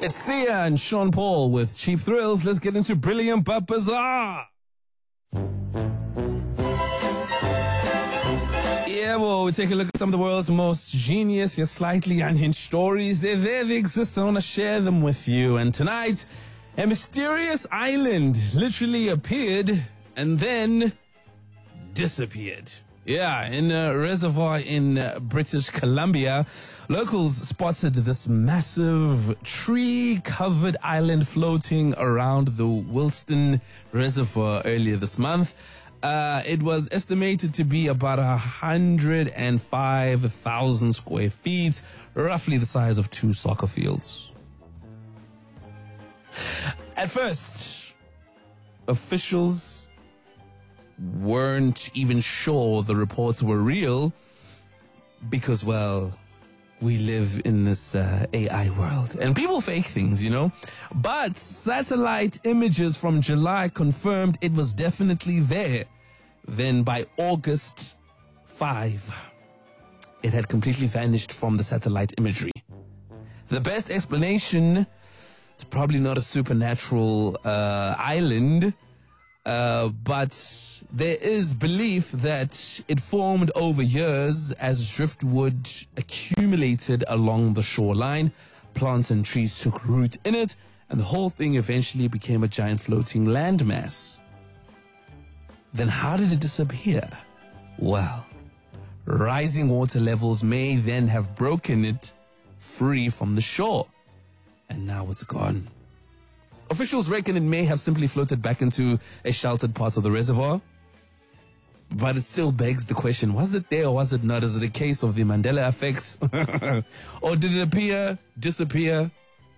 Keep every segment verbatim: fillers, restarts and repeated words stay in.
It's Sia and Sean Paul with Cheap Thrills. Let's get into Brilliant but Bizarre. Yeah, well, we take a look at some of the world's most genius yet slightly unhinged stories. They're there, they exist. I want to share them with you. And tonight, a mysterious island literally appeared and then disappeared. Yeah, in a reservoir in uh, British Columbia, locals spotted this massive tree-covered island floating around the Wilston Reservoir earlier this month. Uh, it was estimated to be about one hundred five thousand square feet, roughly the size of two soccer fields. At first, officials weren't even sure the reports were real because, well, we live in this uh, A I world and people fake things, you know. But satellite images from July confirmed it was definitely there. Then by August fifth, it had completely vanished from the satellite imagery. The best explanation is probably not a supernatural uh, island, Uh, but there is belief that it formed over years as driftwood accumulated along the shoreline. Plants and trees took root in it, and the whole thing eventually became a giant floating landmass. Then how did it disappear? Well, rising water levels may then have broken it free from the shore, and now it's gone. Officials reckon it may have simply floated back into a sheltered part of the reservoir. But it still begs the question, was it there or was it not? Is it a case of the Mandela effect? Or did it appear, disappear?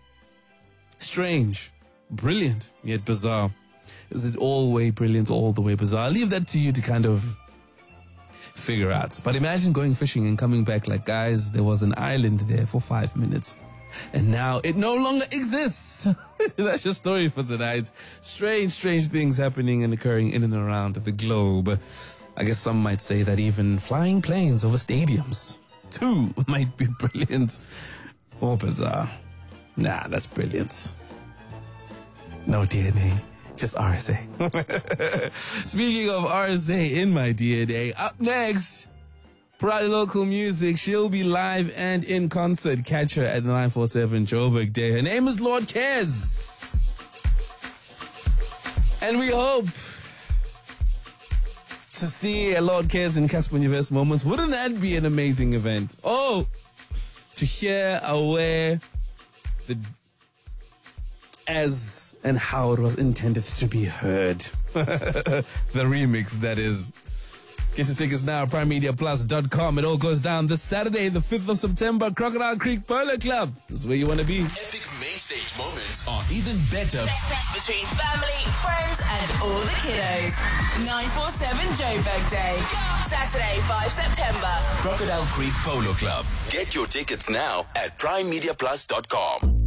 Strange, brilliant, yet bizarre. Is it all the way brilliant, all the way bizarre? I'll leave that to you to kind of figure out. But imagine going fishing and coming back like, guys, there was an island there for five minutes. And now it no longer exists. That's your story for tonight. Strange, strange things happening and occurring in and around the globe. I guess some might say that even flying planes over stadiums, too, might be brilliant or bizarre. Nah, that's brilliant. No D N A, just R S A. Speaking of R S A in my D N A, up next, Proud Local Music. She'll be live and in concert. Catch her at nine forty-seven Joburg Day. Her name is Lord Kez. And we hope to see a Lord Kez in Casper Universe Moments. Wouldn't that be an amazing event? Oh, to hear, aware, the as and how it was intended to be heard. The remix, that is. Get your tickets now at prime media plus dot com. It all goes down this Saturday, the fifth of September, Crocodile Creek Polo Club. This is where you want to be. Epic main stage moments are even better between family, friends, and all the kiddos. nine forty-seven Joburg Day. Saturday, fifth of September. Crocodile Creek Polo Club. Get your tickets now at prime media plus dot com.